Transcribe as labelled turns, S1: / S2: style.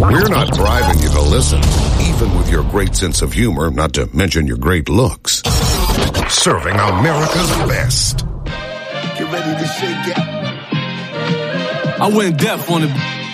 S1: We're not bribing you to listen, even with your great sense of humor, not to mention your great looks. Serving America's best.
S2: Get ready to shake it.
S3: I went deaf on it.